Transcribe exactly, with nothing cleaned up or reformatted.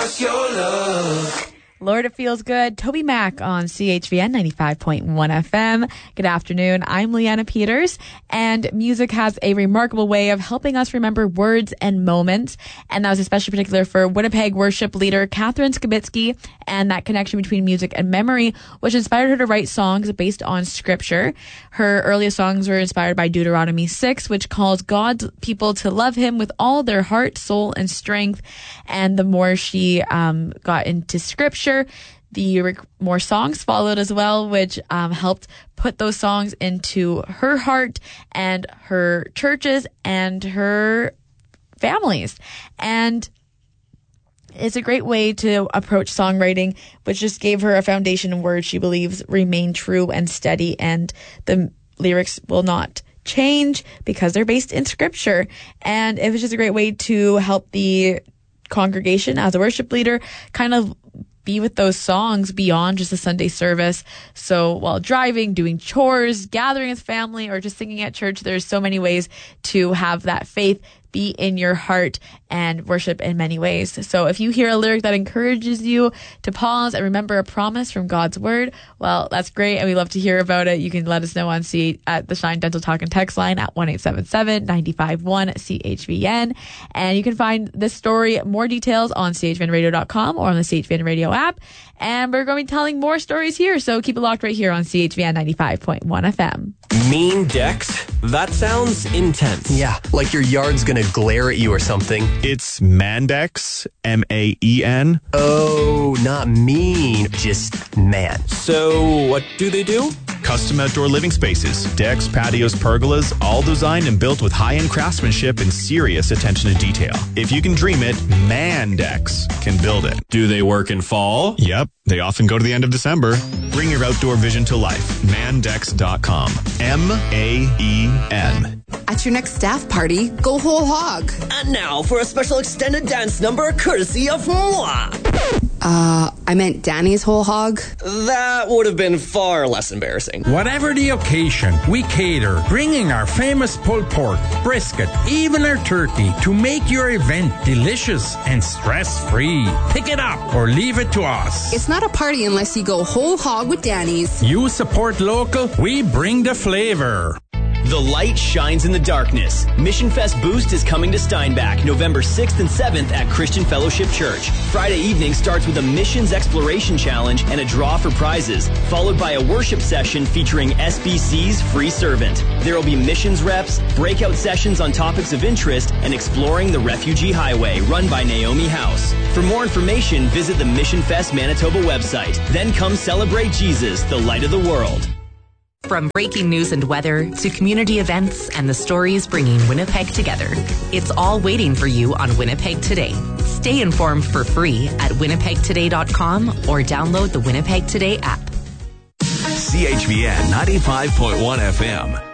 us your love. Lord, it feels good. Toby Mac on C H V N ninety-five point one F M. Good afternoon. I'm Leanna Peters, and music has a remarkable way of helping us remember words and moments. And that was especially particular for Winnipeg worship leader Catherine Skibitsky, and that connection between music and memory, which inspired her to write songs based on scripture. Her earliest songs were inspired by Deuteronomy six, which calls God's people to love him with all their heart, soul, and strength. And the more she um, got into scripture, the rec- more songs followed as well, which um, helped put those songs into her heart and her churches and her families. And it's a great way to approach songwriting, which just gave her a foundation of words she believes remain true and steady, and the lyrics will not change because they're based in scripture. And it was just a great way to help the congregation as a worship leader kind of be with those songs beyond just a Sunday service. So while driving, doing chores, gathering with family, or just singing at church, there's so many ways to have that faith be in your heart and worship in many ways. So if you hear a lyric that encourages you to pause and remember a promise from God's word, well, that's great, and we love to hear about it. You can let us know on C at the Shine Dental Talk and Text line at one eight seven seven, nine five one, C H V N. And you can find this story, more details, on C H V N radio dot com or on the C H V N radio app. And we're going to be telling more stories here, so keep it locked right here on C H V N ninety-five point one F M. Mean decks? That sounds intense. Yeah, like your yard's gonna glare at you or something. It's Mandex, M A E N. Oh, not mean, just man. So, what do they do? Custom outdoor living spaces, decks, patios, pergolas, all designed and built with high-end craftsmanship and serious attention to detail. If you can dream it, Mandex can build it. Do they work in fall? Yep, they often go to the end of December. Bring your outdoor vision to life. Mandex dot com. M A E N. At your next staff party, go whole hog. And now for a special extended dance number courtesy of moi. Uh, I meant Danny's whole hog. That would have been far less embarrassing. Whatever the occasion, we cater, bringing our famous pulled pork, brisket, even our turkey to make your event delicious and stress-free. Pick it up or leave it to us. It's not a party unless you go whole hog with Danny's. You support local, we bring the flavor. The light shines in the darkness. Mission Fest Boost is coming to Steinbach November sixth and seventh at Christian Fellowship Church. Friday evening starts with a missions exploration challenge and a draw for prizes, followed by a worship session featuring S B C's Free Servant. There will be missions reps, breakout sessions on topics of interest, and exploring the Refugee Highway run by Naomi House. For more information, visit the Mission Fest Manitoba website. Then come celebrate Jesus, the light of the world. From breaking news and weather to community events and the stories bringing Winnipeg together, it's all waiting for you on Winnipeg Today. Stay informed for free at winnipeg today dot com or download the Winnipeg Today app. C H V N ninety-five point one F M.